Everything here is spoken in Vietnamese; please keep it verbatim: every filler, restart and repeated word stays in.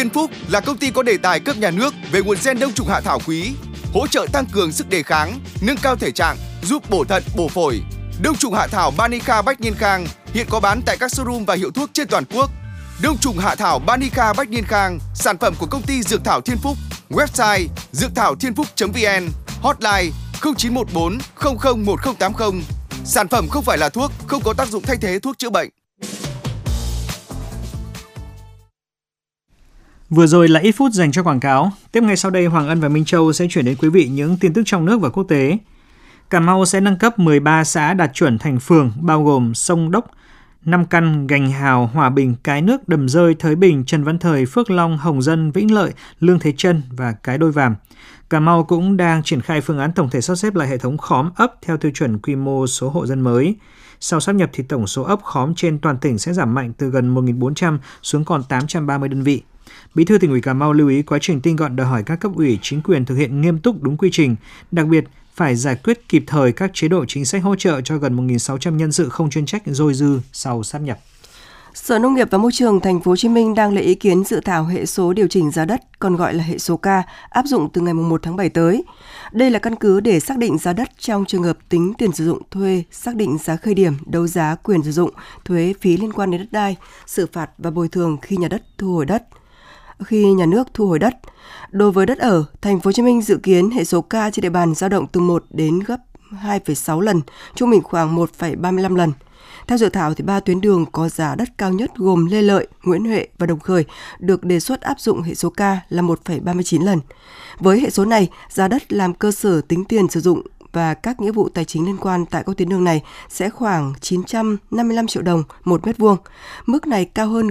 Thiên Phúc là công ty có đề tài cấp nhà nước về nguồn gen đông trùng hạ thảo quý, hỗ trợ tăng cường sức đề kháng, nâng cao thể trạng, giúp bổ thận, bổ phổi. Đông trùng hạ thảo Banica Bách Niên Khang hiện có bán tại các showroom và hiệu thuốc trên toàn quốc. Đông trùng hạ thảo Banica Bách Niên Khang, sản phẩm của công ty Dược thảo Thiên Phúc. Website dược thảo thiên phúc chấm vn, hotline không chín một bốn không không một không tám không. Sản phẩm không phải là thuốc, không có tác dụng thay thế thuốc chữa bệnh. Vừa rồi là ít phút dành cho quảng cáo. Tiếp ngay sau đây, Hoàng Ân và Minh Châu sẽ chuyển đến quý vị những tin tức trong nước và quốc tế. Cà Mau sẽ nâng cấp mười ba xã đạt chuẩn thành phường, bao gồm Sông Đốc, Năm Căn, Gành Hào, Hòa Bình, Cái Nước, Đầm Rơi, Thới Bình, Trần Văn Thời, Phước Long, Hồng Dân, Vĩnh Lợi, Lương Thế Trân và Cái Đôi Vàm. Cà Mau cũng đang triển khai phương án tổng thể sắp xếp lại hệ thống khóm ấp theo tiêu chuẩn quy mô số hộ dân mới. Sau sáp nhập thì tổng số ấp khóm trên toàn tỉnh sẽ giảm mạnh từ gần một nghìn bốn trăm xuống còn tám trăm ba mươi đơn vị. Bí thư Tỉnh ủy Cà Mau lưu ý quá trình tinh gọn đòi hỏi các cấp ủy chính quyền thực hiện nghiêm túc đúng quy trình, đặc biệt phải giải quyết kịp thời các chế độ chính sách hỗ trợ cho gần một nghìn sáu trăm nhân sự không chuyên trách dôi dư sau sáp nhập. Sở Nông nghiệp và Môi trường Thành phố Hồ Chí Minh đang lấy ý kiến dự thảo hệ số điều chỉnh giá đất, còn gọi là hệ số K, áp dụng từ ngày mùng một tháng bảy tới. Đây là căn cứ để xác định giá đất trong trường hợp tính tiền sử dụng thuê, xác định giá khởi điểm, đấu giá quyền sử dụng, thuế phí liên quan đến đất đai, xử phạt và bồi thường khi nhà đất thu hồi đất. Khi nhà nước thu hồi đất. Đối với đất ở, Thành phố Hồ Chí Minh dự kiến hệ số K trên địa bàn dao động từ một đến gấp hai phẩy sáu lần, trung bình khoảng một phẩy ba mươi lăm lần. Theo dự thảo thì ba tuyến đường có giá đất cao nhất gồm Lê Lợi, Nguyễn Huệ và Đồng Khởi được đề xuất áp dụng hệ số K là một phẩy ba mươi chín lần. Với hệ số này, giá đất làm cơ sở tính tiền sử dụng và các nghĩa vụ tài chính liên quan tại các tuyến đường này sẽ khoảng chín trăm năm mươi lăm triệu đồng một mét vuông. Mức này cao hơn